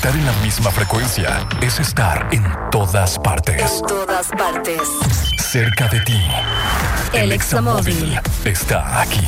Estar en la misma frecuencia es estar en todas partes. En todas partes. Cerca de ti. El Examóvil está aquí.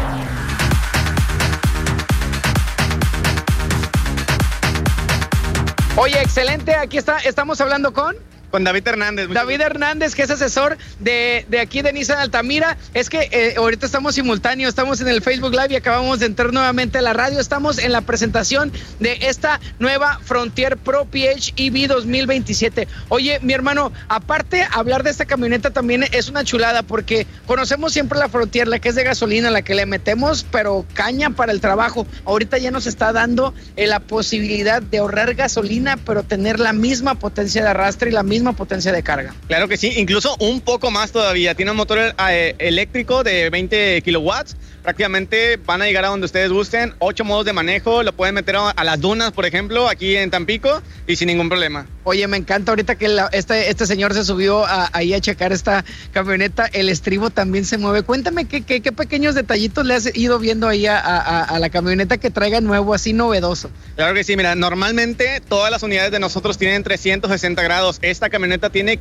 Oye, excelente. Aquí estamos hablando con David Hernández. David Hernández, que es asesor de aquí de Nissan Altamira. Es que ahorita estamos simultáneos, estamos en el Facebook Live y acabamos de entrar nuevamente a la radio. Estamos en la presentación de esta nueva Frontier Pro PHEV 2027. Oye, mi hermano, aparte, hablar de esta camioneta también es una chulada, porque conocemos siempre la Frontier, la que es de gasolina, la que le metemos, pero caña para el trabajo. Ahorita ya nos está dando la posibilidad de ahorrar gasolina, pero tener la misma potencia de arrastre y la misma potencia de carga. Claro que sí, incluso un poco más todavía. Tiene un motor eléctrico de 20 kilowatts. Prácticamente van a llegar a donde ustedes gusten. 8 modos de manejo. Lo pueden meter a las dunas, por ejemplo, aquí en Tampico, y sin ningún problema. Oye, me encanta ahorita que este señor se subió ahí a checar esta camioneta. El estribo también se mueve. Cuéntame qué pequeños detallitos le has ido viendo ahí a la camioneta que traiga nuevo, así novedoso. Claro que sí, mira, normalmente todas las unidades de nosotros tienen 360 grados. Esta camioneta tiene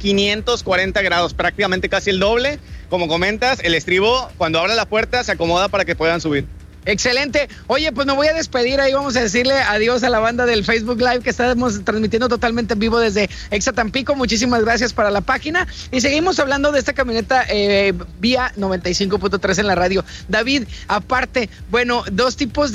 540 grados, prácticamente casi el doble. Como comentas, el estribo, cuando abre la puerta, se acomoda para que puedan subir. Excelente. Oye, pues me voy a despedir. Ahí vamos a decirle adiós a la banda del Facebook Live que estamos transmitiendo totalmente en vivo desde Exa Tampico. Muchísimas gracias para la página. Y seguimos hablando de esta camioneta vía 95.3 en la radio. David, aparte, bueno, dos tipos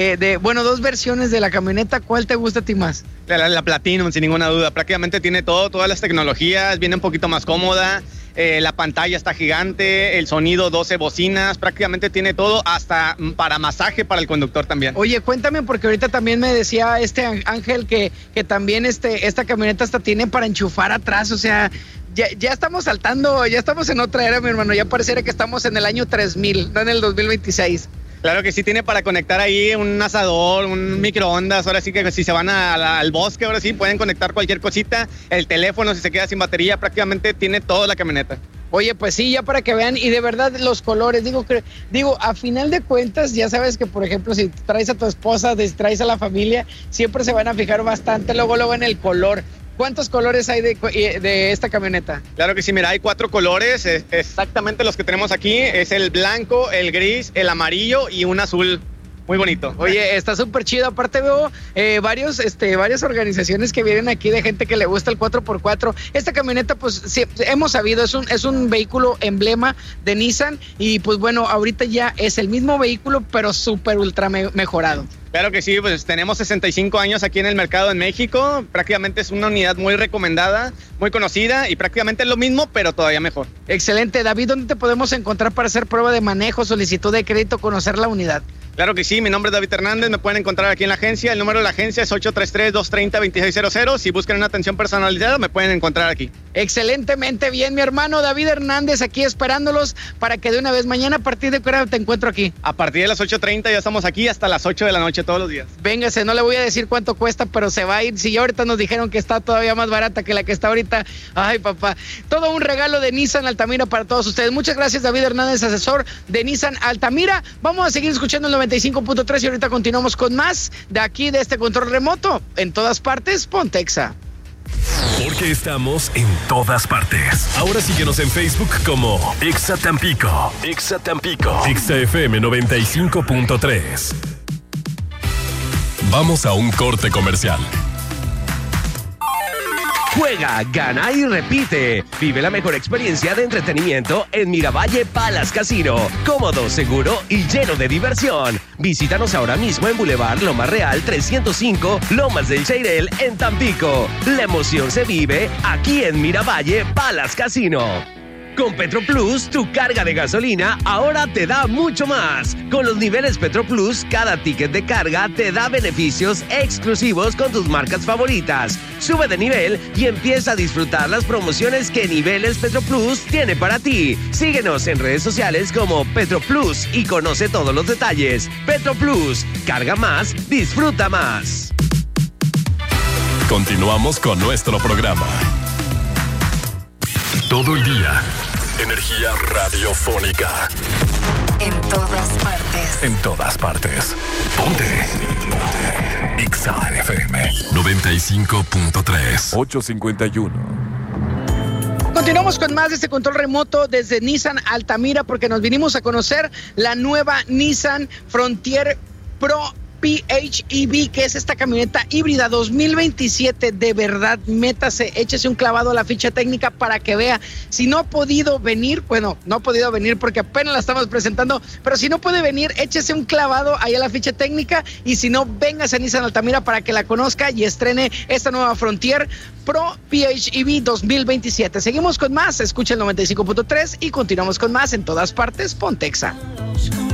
dos versiones de la camioneta. ¿Cuál te gusta a ti más? La Platinum, sin ninguna duda. Prácticamente tiene todas las tecnologías, viene un poquito más cómoda. La pantalla está gigante, el sonido, 12 bocinas, prácticamente tiene todo, hasta para masaje para el conductor también. Oye, cuéntame, porque ahorita también me decía Ángel que también esta camioneta hasta tiene para enchufar atrás, o sea, ya estamos saltando, ya estamos en otra era, mi hermano, ya pareciera que estamos en el año 3000, no en el 2026. Claro que sí, tiene para conectar ahí un asador, un microondas. Ahora sí que si se van al bosque, ahora sí pueden conectar cualquier cosita. El teléfono, si se queda sin batería, prácticamente tiene toda la camioneta. Oye, pues sí, ya para que vean, y de verdad los colores, digo, a final de cuentas, ya sabes que, por ejemplo, si traes a tu esposa, traes a la familia, siempre se van a fijar bastante luego en el color. ¿Cuántos colores hay de esta camioneta? Claro que sí, mira, hay 4 colores, exactamente los que tenemos aquí, es el blanco, el gris, el amarillo y un azul. Muy bonito. Oye, está súper chido. Aparte veo varias organizaciones que vienen aquí de gente que le gusta el 4x4. Esta camioneta, pues sí, hemos sabido, es un vehículo emblema de Nissan. Y pues bueno, ahorita ya es el mismo vehículo, pero súper ultra mejorado. Claro que sí, pues tenemos 65 años aquí en el mercado en México. Prácticamente es una unidad muy recomendada, muy conocida y prácticamente es lo mismo, pero todavía mejor. Excelente. David, ¿dónde te podemos encontrar para hacer prueba de manejo, solicitud de crédito, conocer la unidad? Claro que sí, mi nombre es David Hernández, me pueden encontrar aquí en la agencia. El número de la agencia es 833-230-2600. Si buscan una atención personalizada, me pueden encontrar aquí. Excelentemente bien, mi hermano David Hernández, aquí esperándolos para que de una vez mañana, a partir de qué hora te encuentro aquí. A partir de las 8:30 ya estamos aquí hasta las 8 de la noche todos los días. Véngase, no le voy a decir cuánto cuesta, pero se va a ir. Si ya ahorita nos dijeron que está todavía más barata que la que está ahorita. Ay, papá. Todo un regalo de Nissan Altamira para todos ustedes. Muchas gracias, David Hernández, asesor de Nissan Altamira. Vamos a seguir escuchando el 95.3 y ahorita continuamos con más de aquí, de este control remoto. En todas partes, ponte Exa. Porque estamos en todas partes. Ahora síguenos en Facebook como Exa Tampico. Exa Tampico. Exa FM 95.3. Vamos a un corte comercial. Juega, gana y repite. Vive la mejor experiencia de entretenimiento en Miravalle Palace Casino. Cómodo, seguro y lleno de diversión. Visítanos ahora mismo en Boulevard Lomas Real 305, Lomas del Cheirel, en Tampico. La emoción se vive aquí en Miravalle Palace Casino. Con PetroPlus, tu carga de gasolina ahora te da mucho más. Con los niveles PetroPlus, cada ticket de carga te da beneficios exclusivos con tus marcas favoritas. Sube de nivel y empieza a disfrutar las promociones que Niveles PetroPlus tiene para ti. Síguenos en redes sociales como PetroPlus y conoce todos los detalles. PetroPlus, carga más, disfruta más. Continuamos con nuestro programa. Todo el día. Energía radiofónica. En todas partes. En todas partes. Ponte. Exa Exa FM 95.3. 851. Continuamos con más de este control remoto desde Nissan Altamira porque nos vinimos a conocer la nueva Nissan Frontier Pro PHEV, que es esta camioneta híbrida 2027. De verdad, métase, échese un clavado a la ficha técnica para que vea. Si no ha podido venir, bueno, no ha podido venir porque apenas la estamos presentando, pero si no puede venir, échese un clavado ahí a la ficha técnica, y si no, véngase a Nissan Altamira para que la conozca y estrene esta nueva Frontier Pro PHEV 2027. Seguimos con más, escucha el 95.3 y continuamos con más en todas partes, Pontexa.